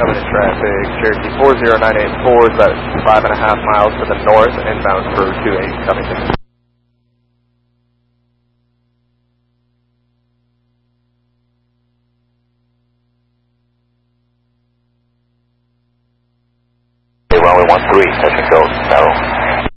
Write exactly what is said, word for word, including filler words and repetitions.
Coming in traffic, Cherokee four zero nine eight four is about five and a half miles to the north, inbound for two eight Covington. Runway one three, touch and go, narrow.